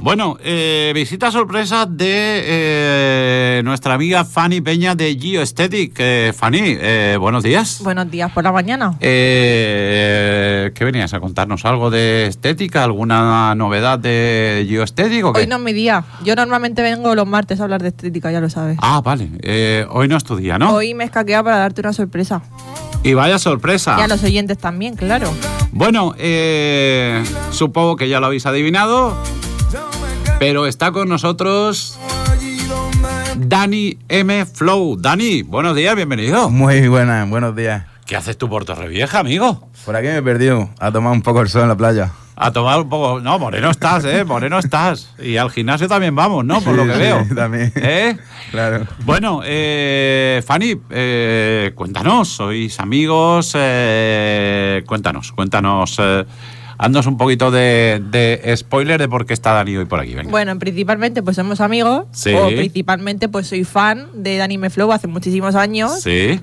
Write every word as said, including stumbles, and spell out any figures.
Bueno, eh, visita sorpresa de eh, nuestra amiga Fanny Peña de Geoesthetic. Eh, Fanny, eh, buenos días. Buenos días por la mañana. Eh, ¿Qué venías a contarnos? ¿Algo de estética? ¿Alguna novedad de Geoesthetic o qué? Hoy no es mi día. Yo normalmente vengo los martes a hablar de estética, ya lo sabes. Ah, vale. Eh, hoy no es tu día, ¿no? Hoy me he escaqueado para darte una sorpresa. Y vaya sorpresa. Y a los oyentes también, claro. Bueno, eh, supongo que ya lo habéis adivinado, pero está con nosotros Dani M. Flow. Dani, buenos días, bienvenido. Muy buenas, buenos días. ¿Qué haces tú por Torrevieja, amigo? Por aquí me he perdido, a tomar un poco el sol en la playa. A tomar un poco... No, moreno estás, ¿eh? Moreno estás. Y al gimnasio también vamos, ¿no? Por Sí, lo que sí, veo. también. ¿Eh? Claro. Bueno, eh, Fanny, eh, cuéntanos, sois amigos, eh, cuéntanos, cuéntanos... Eh, haznos un poquito de, de spoiler de por qué está Dani hoy por aquí. Venga. Bueno, principalmente pues somos amigos. Sí. O principalmente pues soy fan de Dani M. Flow hace muchísimos años. Sí.